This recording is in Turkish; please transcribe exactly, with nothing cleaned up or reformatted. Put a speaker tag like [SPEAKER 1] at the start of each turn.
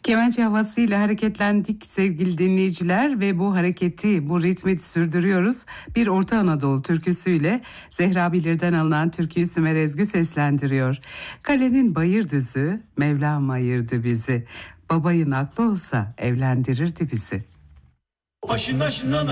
[SPEAKER 1] Kemençe havasıyla hareketlendik sevgili dinleyiciler ve bu hareketi, bu ritmi sürdürüyoruz. Bir Orta Anadolu türküsüyle Zehra Bilir'den alınan türküyü Sümer Ezgü seslendiriyor. Kalenin bayır düzü, Mevlam ayırdı bizi. Babayın aklı olsa evlendirirdi bizi.
[SPEAKER 2] Başına şına